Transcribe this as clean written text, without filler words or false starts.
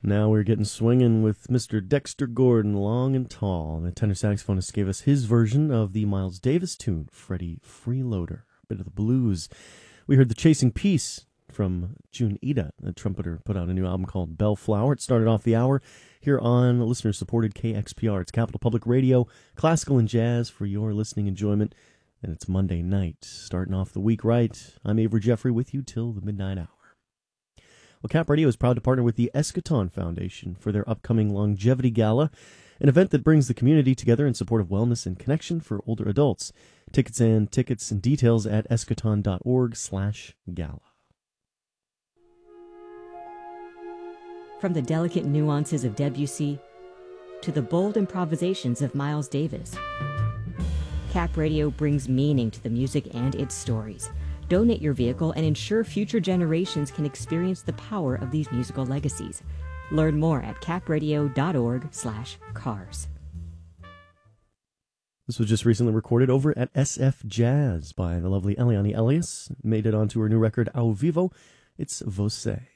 Now we're getting swinging with Mr. Dexter Gordon, long and tall. The tenor saxophonist gave us his version of the Miles Davis tune, Freddie Freeloader, a bit of the blues. We heard The Chasing Peace from June Ida. The trumpeter put out a new album called Bellflower. It started off the hour here on listener-supported KXPR. It's Capital Public Radio, classical and jazz for your listening enjoyment. And it's Monday night, starting off the week right. I'm Avery Jeffrey with you till the midnight hour. Well, Cap Radio is proud to partner with the Eschaton Foundation for their upcoming Longevity Gala, an event that brings the community together in support of wellness and connection for older adults. Tickets and details at eschaton.org/gala. From the delicate nuances of Debussy to the bold improvisations of Miles Davis, Cap Radio brings meaning to the music and its stories. Donate your vehicle and ensure future generations can experience the power of these musical legacies. Learn more at capradio.org/cars. This was just recently recorded over at SF Jazz by the lovely Eliane Elias. Made it onto her new record, Ao Vivo. It's Você.